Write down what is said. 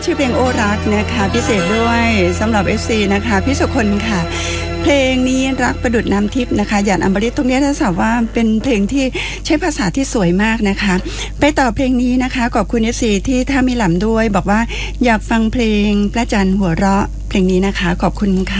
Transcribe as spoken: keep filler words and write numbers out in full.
ชื่อเพลงโอรักนะคะพิเศษด้วยสำหรับ เอฟ ซี นะคะพี่สุคนค่ะเพลงนี้รักประดุจน้ำทิพย์นะคะหยาดอมฤตตรงนี้ถ้าสาวว่าเป็นเพลงที่ใช้ภาษาที่สวยมากนะคะไปต่อเพลงนี้นะคะขอบคุณ เอฟ ซี ที่ถ้ามีหล่ำด้วยบอกว่าอยากฟังเพลงพระจันทร์หัวเราะเพลงนี้นะคะขอบคุณค่ะ